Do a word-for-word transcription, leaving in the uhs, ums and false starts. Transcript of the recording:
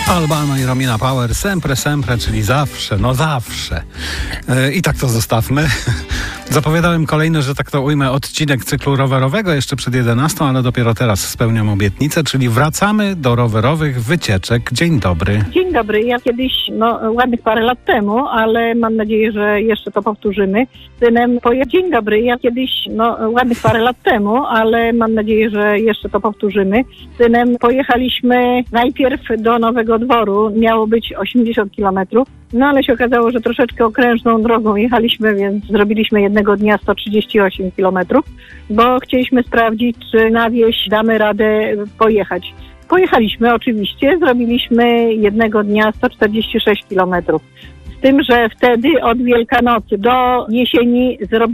Albano i Romina Power, sempre, sempre, czyli zawsze, no zawsze. Yy, I tak to zostawmy. Zapowiadałem kolejny, że tak to ujmę, odcinek cyklu rowerowego jeszcze przed jedenastą, ale dopiero teraz spełniam obietnicę, czyli wracamy do rowerowych wycieczek. Dzień dobry. Dzień dobry. Ja kiedyś, no ładnych parę lat temu, ale mam nadzieję, że jeszcze to powtórzymy. Z synem poje... Dzień dobry. Ja kiedyś, no ładnych parę lat temu, ale mam nadzieję, że jeszcze to powtórzymy. Z synem pojechaliśmy najpierw do Nowego Dworu. Miało być osiemdziesiąt kilometrów. No ale się okazało, że troszeczkę okrężną drogą jechaliśmy, więc zrobiliśmy jednego dnia sto trzydzieści osiem kilometrów, bo chcieliśmy sprawdzić, czy na wieś damy radę pojechać. Pojechaliśmy oczywiście, zrobiliśmy jednego dnia sto czterdzieści sześć kilometrów. Z tym, że wtedy od Wielkanocy do jesieni zrobiliśmy